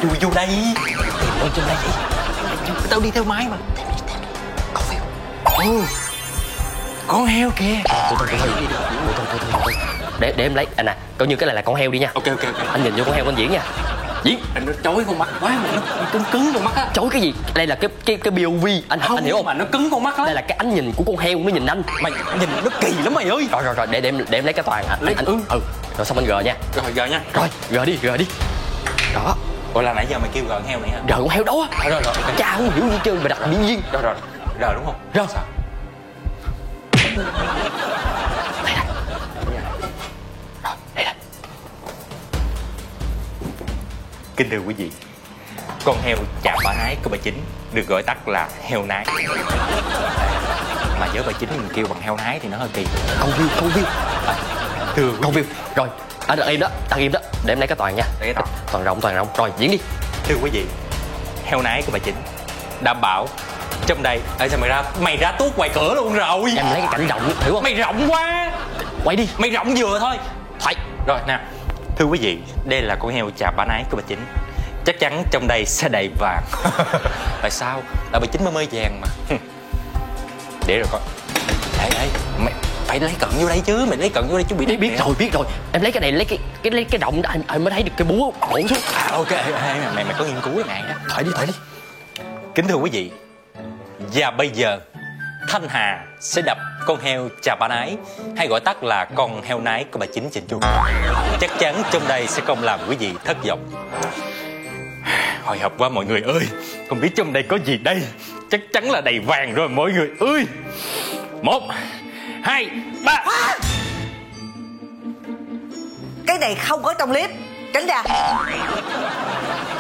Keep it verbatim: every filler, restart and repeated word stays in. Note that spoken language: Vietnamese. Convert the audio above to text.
chui vô đây. Ôi trong đây vậy? Tao đi theo máy mà. Con heo. Ừ, con heo kìa. Thôi thôi thôi thôi thôi thôi. Để để em lấy anh à, coi như cái này là con heo đi nha. Ok ok ok. Anh nhìn vô con heo anh diễn nha. Diễn. Anh nó chói con mắt quá mà nó cứng cứng con mắt á. Chối cái gì? Đây là cái cái cái pê ô vê anh Không, anh hiểu không? mà nó cứng con mắt á. Đây là cái ánh nhìn của con heo nó nhìn anh. Mày nhìn nó kỳ lắm mày ơi. Rồi rồi rồi để để em để em lấy cái toàn à. Lấy anh, ừ. ừ. Rồi xong anh gờ nha. Rồi giờ nha. Rồi gờ đi gờ đi. Đó. Ủa là nãy giờ mày kêu gờ heo này hả? Gờ con heo đó. Rồi rồi rồi. Okay. Cha không hiểu gì chơi mà đặt biến viên. Rồi rồi. Rồi đúng không? Rồi. Sao? Đây đây. Rồi đây đây. Kính thưa quý vị, con heo chà bả nái của bà Chính được gọi tắt là heo nái. Mà với bà Chính mình kêu bằng heo nái thì nó hơi kỳ. Câu view câu view. À, thưa Câu view. Rồi anh đợi im đó, đặt im đó. Để em lấy cái toàn nha. Lấy cái toàn. Toàn rộng toàn rộng. Rồi diễn đi. Thưa quý vị, heo nái của bà Chính đảm bảo trong đây. Ê sao mày ra mày ra tuốt ngoài cửa luôn rồi. Em lấy cái cảnh rộng hiểu không? Mày rộng quá. Quay đi. Mày rộng vừa thôi. Phải. Rồi nè. Thưa quý vị, đây là con heo chà bả nái của bà Chính. Chắc chắn trong đây sẽ đầy vàng. Tại sao? Là bà Chính mới mê vàng mà. Để rồi con. Ê ê, mày phải lấy cận vô đây chứ, mày lấy cận vô đây chứ bị Biết, biết rồi biết rồi. Em lấy cái này lấy cái cái lấy cái rộng anh, anh mới thấy được cái búa ổn xuống. À ok, ê, mày mày có nghiên cứu này á. Thoại đi thoại đi. Kính thưa quý vị, và bây giờ Thanh Hà sẽ đập con heo chà bả nái, hay gọi tắt là con heo nái của bà Chính trên chung. Chắc chắn trong đây sẽ không làm quý vị thất vọng. Hồi hộp quá mọi người ơi. Không biết trong đây có gì đây. Chắc chắn là đầy vàng rồi mọi người ơi. Một, hai, ba. Cái này không có trong clip. Tránh ra.